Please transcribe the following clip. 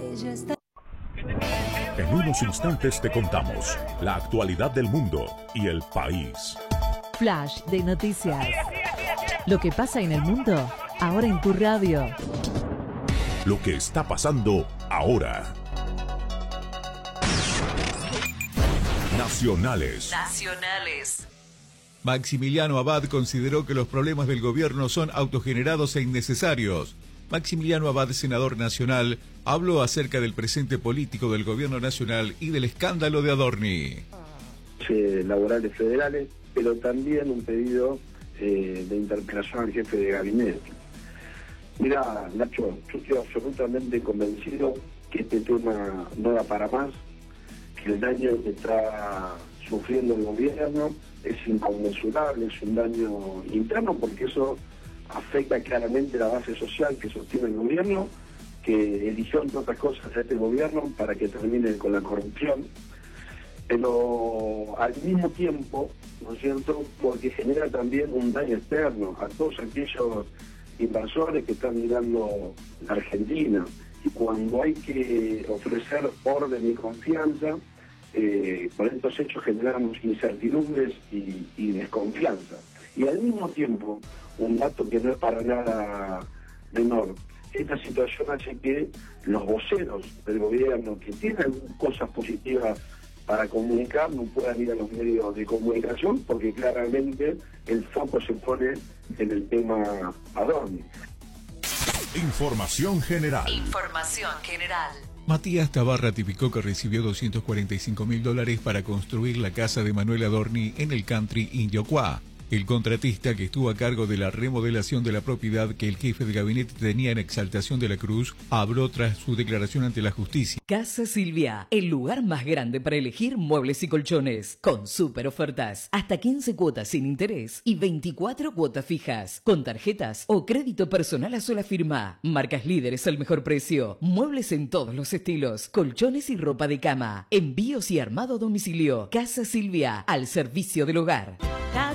En unos instantes te contamos la actualidad del mundo y el país. Flash de noticias. Lo que pasa en el mundo, ahora en tu radio. Lo que está pasando ahora. Nacionales. Maximiliano Abad consideró que los problemas del gobierno son autogenerados e innecesarios. Maximiliano Abad, senador nacional, habló acerca del presente político del gobierno nacional y del escándalo de Adorni. Laborales federales, pero también un pedido de interpelación al jefe de gabinete. Mira, Nacho, yo estoy absolutamente convencido que este tema no da para más, que el daño que está sufriendo el gobierno es inconmensurable, es un daño interno, porque eso afecta claramente la base social que sostiene el gobierno, que eligió entre otras cosas a este gobierno para que termine con la corrupción, pero al mismo tiempo, ¿no es cierto?, porque genera también un daño externo a todos aquellos inversores que están mirando la Argentina, y cuando hay que ofrecer orden y confianza, por estos hechos generamos incertidumbres y desconfianza. Y al mismo tiempo, un dato que no es para nada menor, esta situación hace que los voceros del gobierno que tienen cosas positivas para comunicar no puedan ir a los medios de comunicación, porque claramente el foco se pone en el tema Adorni. Información general. Matías Tabar ratificó que recibió $245.000 para construir la casa de Manuel Adorni en el country Indiocuá. El contratista, que estuvo a cargo de la remodelación de la propiedad que el jefe de gabinete tenía en Exaltación de la Cruz, habló tras su declaración ante la justicia. Casa Silvia, el lugar más grande para elegir muebles y colchones, con súper ofertas, hasta 15 cuotas sin interés y 24 cuotas fijas, con tarjetas o crédito personal a sola firma, marcas líderes al mejor precio, muebles en todos los estilos, colchones y ropa de cama, envíos y armado a domicilio. Casa Silvia, al servicio del hogar.